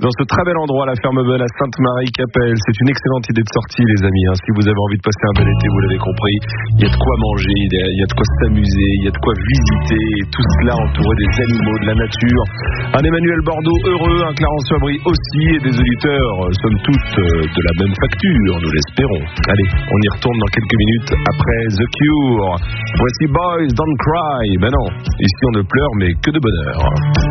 dans ce très bel endroit, la ferme Bonne à Sainte-Marie-Capelle. C'est une excellente idée de sortie, les amis. Si vous avez envie de passer un bel été, vous l'avez compris, il y a de quoi manger, il y a de quoi s'amuser, il y a de quoi visiter, et tout cela entouré des animaux, de la nature. Un Emmanuel Bordeaux heureux, un Clarence Fabry aussi, et des auditeurs, somme toute, de la même facture, nous l'espérons. Allez, on y retourne dans quelques minutes après The Cure. Voici Boys Don't Cry. Ben non, ici on ne pleure mais que de bonheur.